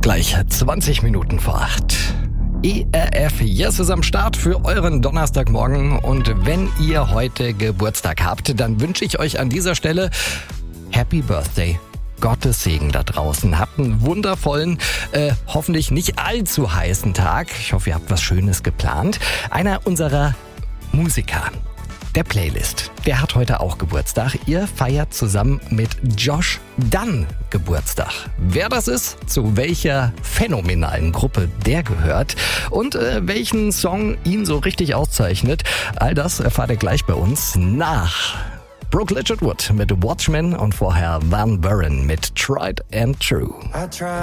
Gleich 20 Minuten vor 8. ERF Yes ist am Start für euren Donnerstagmorgen. Und wenn ihr heute Geburtstag habt, dann wünsche ich euch an dieser Stelle Happy Birthday. Gottes Segen da draußen. Habt einen wundervollen, hoffentlich nicht allzu heißen Tag. Ich hoffe, ihr habt was Schönes geplant. Einer unserer Musiker der Playlist, der hat heute auch Geburtstag. Ihr feiert zusammen mit Josh Dun Geburtstag. Wer das ist, zu welcher phänomenalen Gruppe der gehört und welchen Song ihn so richtig auszeichnet, all das erfahrt ihr gleich bei uns nach Brooke Ligetwood mit Watchmen und vorher Van Buren mit Tried and True.